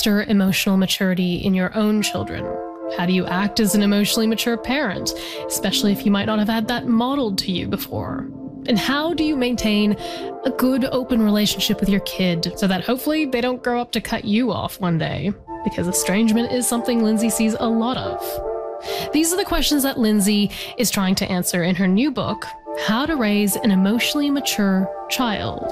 foster emotional maturity in your own children? How do you act as an emotionally mature parent, especially if you might not have had that modeled to you before? And how do you maintain a good, open relationship with your kid so that hopefully they don't grow up to cut you off one day? Because estrangement is something Lindsay sees a lot of. These are the questions that Lindsay is trying to answer in her new book, How to Raise an Emotionally Mature Child.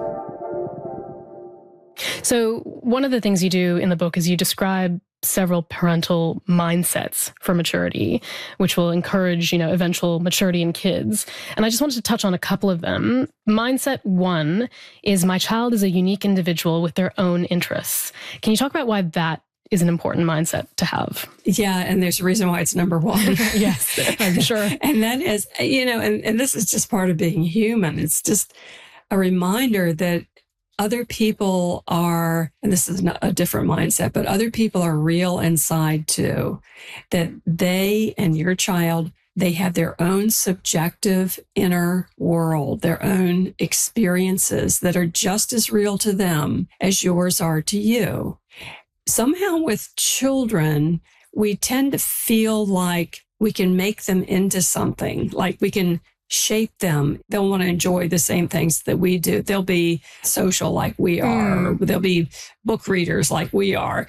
So one of the things you do in the book is you describe several parental mindsets for maturity, which will encourage, eventual maturity in kids. And I just wanted to touch on a couple of them. Mindset 1 is my child is a unique individual with their own interests. Can you talk about why that is an important mindset to have? Yeah, and there's a reason why it's number 1. Yes, I'm sure. And that is, and this is just part of being human. It's just a reminder that other people are, and this is not a different mindset, but other people are real inside too, that they and your child, they have their own subjective inner world, their own experiences that are just as real to them as yours are to you. Somehow with children, we tend to feel like we can make them into something, like we can shape them. They'll want to enjoy the same things that we do. They'll be social like we are. They'll be book readers like we are.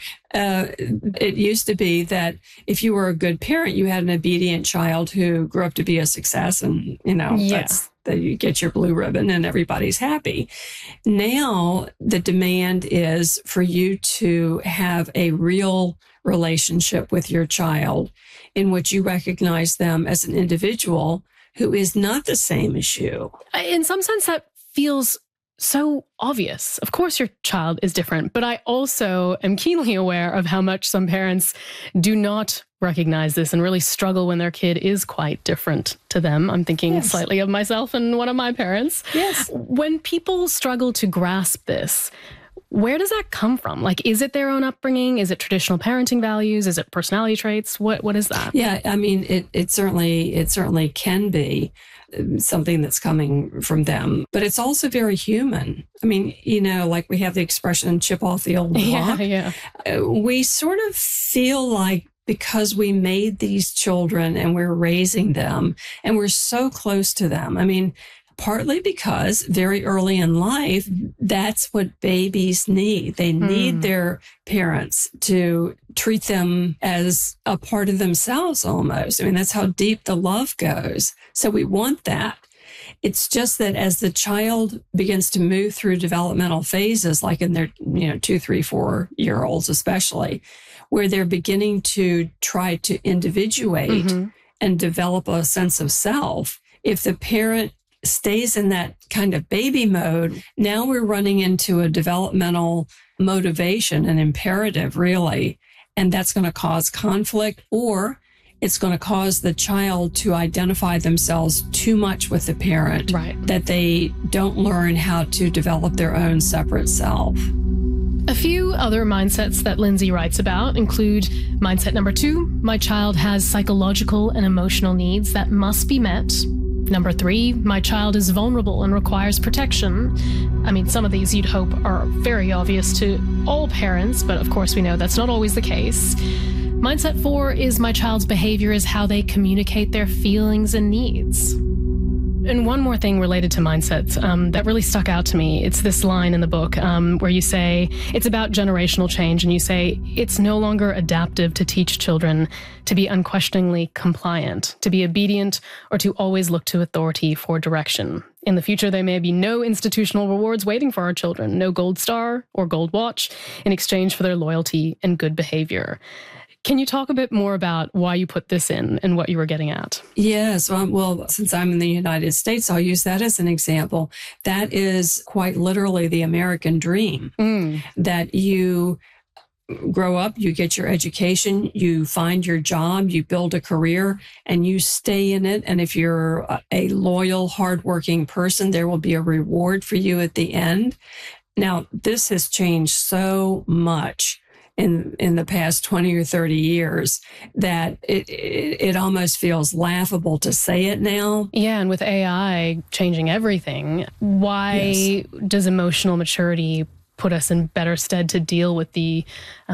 It used to be that if you were a good parent, you had an obedient child who grew up to be a success, and that's that you get your blue ribbon and everybody's happy. Now the demand is for you to have a real relationship with your child in which you recognize them as an individual who is not the same as you. In some sense, that feels so obvious. Of course, your child is different, but I also am keenly aware of how much some parents do not recognize this and really struggle when their kid is quite different to them. I'm thinking slightly of myself and one of my parents. Yes. When people struggle to grasp this, where does that come from? Like, is it their own upbringing? Is it traditional parenting values? Is it personality traits? What is that? Yeah, I mean, it certainly can be something that's coming from them, but it's also very human. I mean, like we have the expression chip off the old block. Yeah. We sort of feel like because we made these children and we're raising them and we're so close to them. I mean, partly because very early in life, that's what babies need. They need their parents to treat them as a part of themselves almost. I mean, that's how deep the love goes. So we want that. It's just that as the child begins to move through developmental phases, like in their, 2, 3, 4-year-olds especially, where they're beginning to try to individuate and develop a sense of self, if the parent stays in that kind of baby mode, now we're running into a developmental motivation, an imperative, really. And that's going to cause conflict, or it's going to cause the child to identify themselves too much with the parent, that they don't learn how to develop their own separate self. A few other mindsets that Lindsay writes about include mindset number 2, my child has psychological and emotional needs that must be met. Number 3, my child is vulnerable and requires protection. I mean, some of these you'd hope are very obvious to all parents, but of course we know that's not always the case. Mindset 4 is my child's behavior is how they communicate their feelings and needs. And one more thing related to mindsets that really stuck out to me. It's this line in the book where you say, it's about generational change. And you say, it's no longer adaptive to teach children to be unquestioningly compliant, to be obedient, or to always look to authority for direction. In the future, there may be no institutional rewards waiting for our children, no gold star or gold watch in exchange for their loyalty and good behavior. Can you talk a bit more about why you put this in and what you were getting at? Yes. Well, since I'm in the United States, I'll use that as an example. That is quite literally the American dream, that you grow up, you get your education, you find your job, you build a career, and you stay in it. And if you're a loyal, hardworking person, there will be a reward for you at the end. Now, this has changed so much in the past 20 or 30 years that it almost feels laughable to say it now. Yeah, and with AI changing everything, why does emotional maturity put us in better stead to deal with the